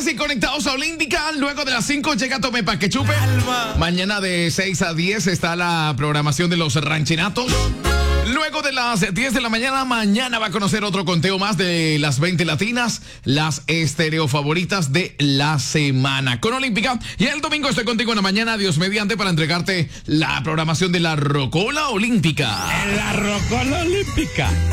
y conectados a Olímpica. Luego de las 5 llega Tome Pa' que Chupe. Mañana de 6 a 10 está la programación de los ranchinatos. Luego de las 10 de la mañana va a conocer otro conteo más de las 20 latinas, las estéreo favoritas de la semana con Olímpica. Y el domingo estoy contigo en la mañana, Dios mediante, para entregarte la programación de la Rocola Olímpica. La Rocola Olímpica.